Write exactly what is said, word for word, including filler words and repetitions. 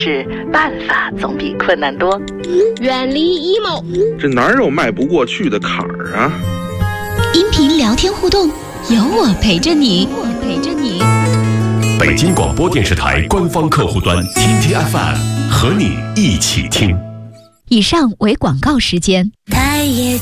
是办法总比困难多。 远离 emo， 这哪有迈不过去的坎儿啊？ 音频聊天互动，有我陪着你，我陪着你。 北京广播电视台官方客户端 T T F M 和你一起听。 以上为广告时间。